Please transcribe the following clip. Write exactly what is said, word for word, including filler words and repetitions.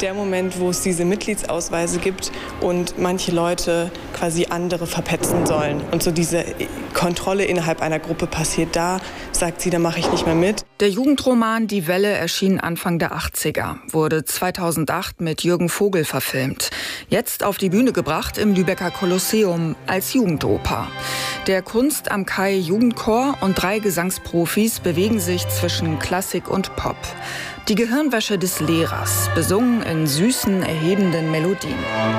der Moment, wo es diese Mitgliedsausweise gibt und manche Leute quasi andere verpetzen sollen und so diese Kontrolle innerhalb einer Gruppe passiert, da sagt sie, da mache ich nicht mehr mit. Der Jugendroman Die Welle erschien Anfang der achtziger, wurde zweitausendacht mit Jürgen Vogel verfilmt. Jetzt auf die Bühne gebracht im Lübecker Kolosseum als Jugendoper. Der Kunst am Kai Jugendchor und drei Gesangsprofis bewegen sich zwischen Klassik und Pop. Die Gehirnwäsche des Lehrers, besungen in süßen, erhebenden Melodien.